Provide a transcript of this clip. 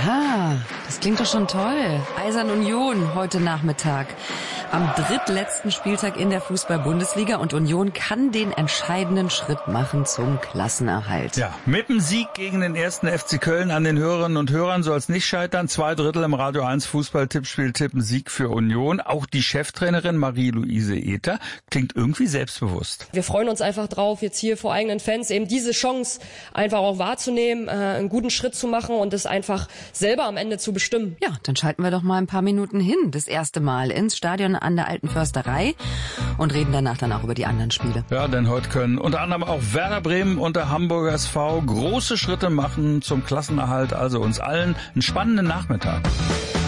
Ja, das klingt doch schon toll. Eisern Union heute Nachmittag. Am drittletzten Spieltag in der Fußball-Bundesliga und Union kann den entscheidenden Schritt machen zum Klassenerhalt. Ja, mit dem Sieg gegen den 1. FC Köln an den Hörerinnen und Hörern soll es nicht scheitern. 2/3 im Radio 1 Fußball-Tippspiel tippen Sieg für Union. Auch die Cheftrainerin Marie-Louise Ether klingt irgendwie selbstbewusst. Wir freuen uns einfach drauf, jetzt hier vor eigenen Fans eben diese Chance einfach auch wahrzunehmen, einen guten Schritt zu machen und es einfach selber am Ende zu bestimmen. Ja, dann schalten wir doch mal ein paar Minuten hin, das erste Mal ins Stadion an der Alten Försterei und reden danach dann auch über die anderen Spiele. Ja, denn heute können unter anderem auch Werder Bremen und der Hamburger SV große Schritte machen zum Klassenerhalt. Also uns allen einen spannenden Nachmittag.